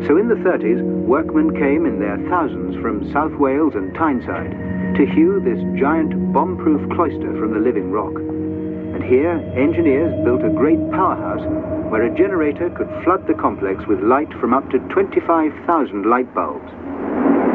So in the 30s, workmen came in their thousands from South Wales and Tyneside to hew this giant bomb-proof cloister from the living rock. And here, engineers built a great powerhouse where a generator could flood the complex with light from up to 25,000 light bulbs.